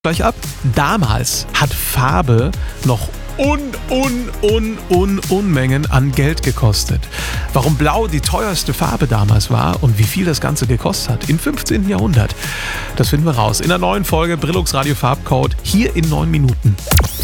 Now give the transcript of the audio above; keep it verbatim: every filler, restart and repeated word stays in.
Gleich ab. Damals hat Farbe noch un, un, un, un, Unmengen an Geld gekostet. Warum Blau die teuerste Farbe damals war und wie viel das Ganze gekostet hat im fünfzehnten Jahrhundert, das finden wir raus in der neuen Folge Brillux Radio Farbcode hier in neun Minuten.